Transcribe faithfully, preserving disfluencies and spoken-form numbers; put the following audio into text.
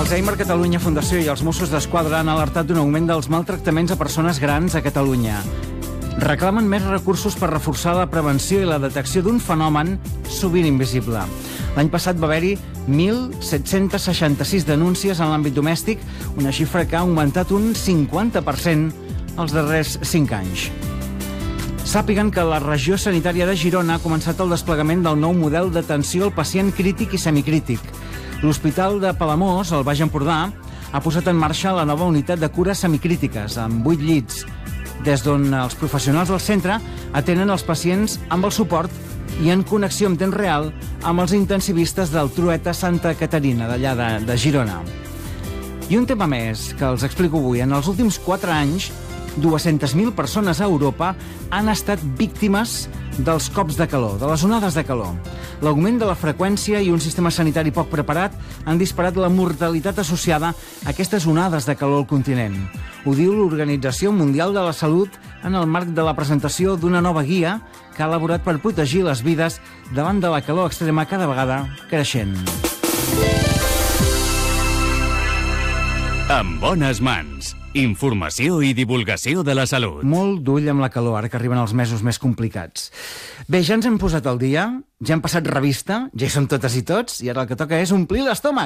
Alzheimer Catalunya Fundació i els Mossos d'Esquadra han alertat d'un augment dels maltractaments a persones grans a Catalunya. Reclamen més recursos per reforçar la prevenció i la detecció d'un fenomen sovint invisible. L'any passat va haver-hi mil set-cents seixanta-sis denúncies en l'àmbit domèstic, una xifra que ha augmentat un cinquanta per cent els darrers cinc anys. Sàpiguen que la regió sanitària de Girona ha començat el desplegament del nou model d'atenció al pacient crític i semicrític. L'Hospital de Palamós, al Baix Empordà, ha posat en marxa la nova unitat de cures semicrítiques, amb vuit llits, des d'on els professionals del centre atenen els pacients amb el suport i en connexió en temps real amb els intensivistes del Trueta Santa Caterina, d'allà de, de Girona. I un tema més que els explico avui. En els últims quatre anys, dues-centes mil persones a Europa han estat víctimes dels cops de calor, de les onades de calor. L'augment de la freqüència i un sistema sanitari poc preparat han disparat la mortalitat associada a aquestes onades de calor al continent. Ho diu l'Organització Mundial de la Salut en el marc de la presentació d'una nova guia que ha elaborat per protegir les vides davant de la calor extrema cada vegada creixent. En bones mans. Informació i divulgació de la salut. Molt d'ull amb la calor, ara que arriben els mesos més complicats. Bé, ja ens hem posat al dia, ja hem passat revista, ja hi som totes i tots, i ara el que toca és omplir l'estómac.